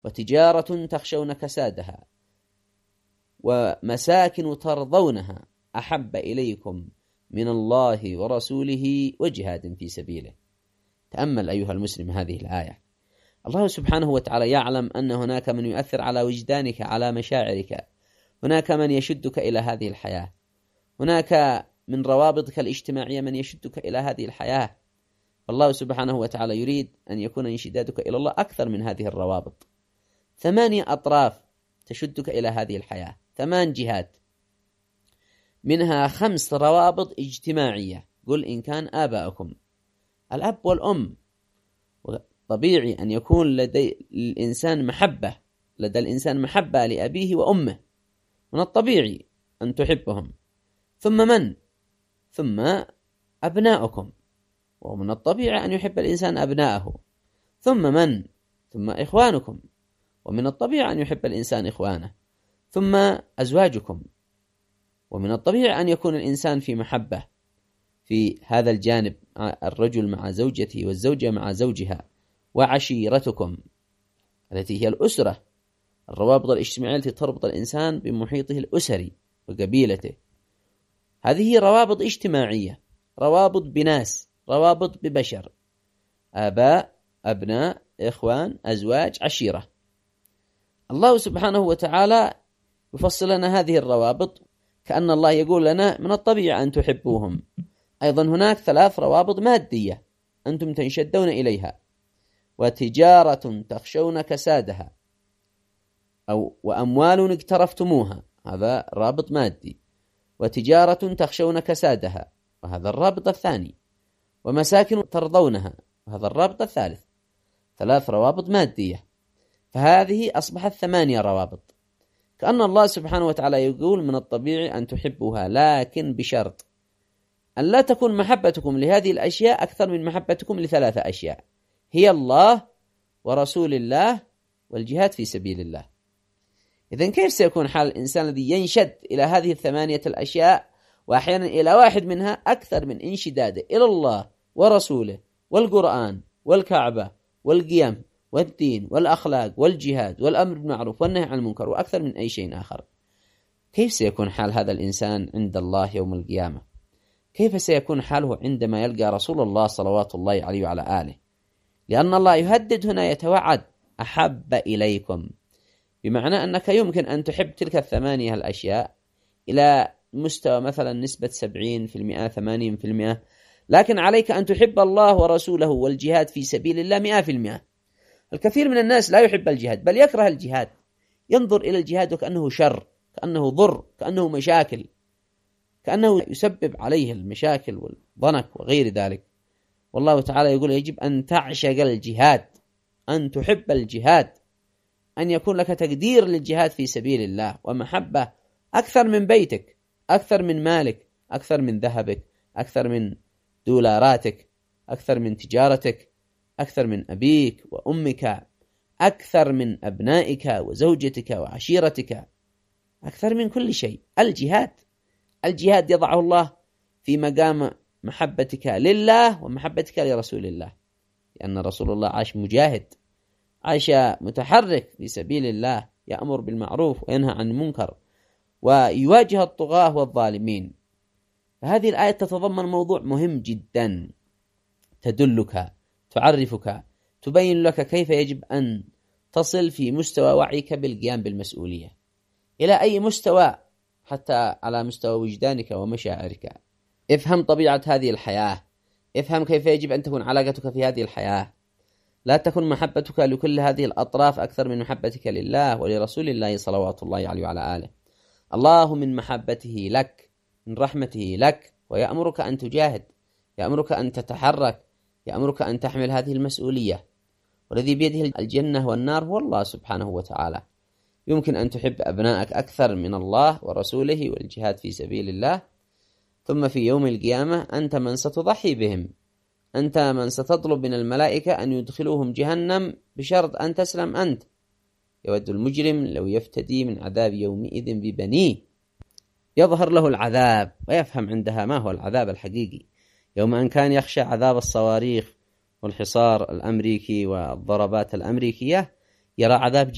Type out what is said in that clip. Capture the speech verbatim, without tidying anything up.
وتجارة تخشون كسادها ومساكن ترضونها أحب إليكم من الله ورسوله وجهاد في سبيله. تأمل أيها المسلم هذه الآية. الله سبحانه وتعالى يعلم أن هناك من يؤثر على وجدانك، على مشاعرك، هناك من يشدك إلى هذه الحياة، هناك من روابطك الاجتماعية من يشدك إلى هذه الحياة. الله سبحانه وتعالى يريد أن يكون انشدادك إلى الله أكثر من هذه الروابط. ثمانية أطراف تشدك إلى هذه الحياة، ثمان جهات، منها خمس روابط اجتماعية. قل إن كان آباؤكم، الأب والأم، طبيعي أن يكون لدي الإنسان محبة، لدى الإنسان محبة لأبيه وأمه، من الطبيعي أن تحبهم. ثم من؟ ثم أبناؤكم، ومن الطبيعي أن يحب الإنسان أبناءه. ثم من؟ ثم إخوانكم، ومن الطبيعي أن يحب الإنسان إخوانه. ثم أزواجكم، ومن الطبيعي أن يكون الإنسان في محبة في هذا الجانب، الرجل مع زوجته والزوجة مع زوجها. وعشيرتكم التي هي الأسرة، الروابط الاجتماعية التي تربط الإنسان بمحيطه الأسري وقبيلته. هذه روابط اجتماعية، روابط بناس، روابط ببشر، آباء، أبناء، إخوان، أزواج، عشيرة. الله سبحانه وتعالى يفصل لنا هذه الروابط كأن الله يقول لنا من الطبيعي أن تحبوهم. أيضا هناك ثلاث روابط مادية أنتم تنشدون إليها: وتجارة تخشون كسادها، أو وأموال اقترفتموها، هذا رابط مادي. وتجارة تخشون كسادها، وهذا الرابط الثاني. ومساكن ترضونها، وهذا الرابط الثالث. ثلاث روابط مادية، فهذه أصبحت ثمانية روابط. كأن الله سبحانه وتعالى يقول من الطبيعي أن تحبوها، لكن بشرط أن لا تكون محبتكم لهذه الأشياء أكثر من محبتكم لثلاثة أشياء، هي الله ورسول الله والجهاد في سبيل الله. إذن كيف سيكون حال الإنسان الذي ينشد إلى هذه الثمانية الأشياء، وأحيانا إلى واحد منها أكثر من انشداده إلى الله ورسوله والقرآن والكعبة والقيام والدين والأخلاق والجهاد والأمر بالمعروف والنهي عن المنكر وأكثر من أي شيء آخر؟ كيف سيكون حال هذا الإنسان عند الله يوم القيامة؟ كيف سيكون حاله عندما يلقى رسول الله صلوات الله عليه وعلى آله؟ لأن الله يهدد هنا، يتوعد: أحب إليكم، بمعنى أنك يمكن أن تحب تلك الثمانية الأشياء إلى مستوى مثلا نسبة سبعين في المئة، ثمانين في المئة، لكن عليك أن تحب الله ورسوله والجهاد في سبيل الله مئة في المئة. الكثير من الناس لا يحب الجهاد، بل يكره الجهاد، ينظر إلى الجهاد وكأنه شر، كأنه ضر، كأنه مشاكل، كأنه يسبب عليه المشاكل والضنك وغير ذلك. والله تعالى يقول: يجب أن تعشق الجهاد، أن تحب الجهاد، أن يكون لك تقدير للجهاد في سبيل الله ومحبة أكثر من بيتك، أكثر من مالك، أكثر من ذهبك، أكثر من دولاراتك، أكثر من تجارتك، أكثر من أبيك وأمك، أكثر من أبنائك وزوجتك وعشيرتك، أكثر من كل شيء. الجهاد الجهاد يضعه الله في مقام محبتك لله ومحبتك لرسول الله، لأن رسول الله عاش مجاهد، عاش متحرك في سبيل الله، يأمر بالمعروف وينهى عن المنكر ويواجه الطغاة والظالمين. هذه الآية تتضمن موضوع مهم جدا، تدلك، تعرفك، تبين لك كيف يجب أن تصل في مستوى وعيك بالقيام بالمسؤولية، إلى أي مستوى، حتى على مستوى وجدانك ومشاعرك. افهم طبيعة هذه الحياة، افهم كيف يجب أن تكون علاقتك في هذه الحياة. لا تكن محبتك لكل هذه الأطراف أكثر من محبتك لله ولرسول الله صلوات الله عليه وعلى آله. الله من محبته لك، من رحمته لك، ويأمرك أن تجاهد، يأمرك أن تتحرك، يأمرك أن تحمل هذه المسؤولية. والذي بيده الجنة والنار هو الله سبحانه وتعالى. يمكن أن تحب أبنائك أكثر من الله ورسوله والجهاد في سبيل الله، ثم في يوم القيامة أنت من ستضحي بهم، أنت من ستطلب من الملائكة أن يدخلوهم جهنم بشرط أن تسلم أنت. يود المجرم لو يفتدي من عذاب يومئذ ببنيه. يظهر له العذاب ويفهم عندها ما هو العذاب الحقيقي. يوم أن كان يخشى عذاب الصواريخ والحصار الأمريكي والضربات الأمريكية، يرى عذاب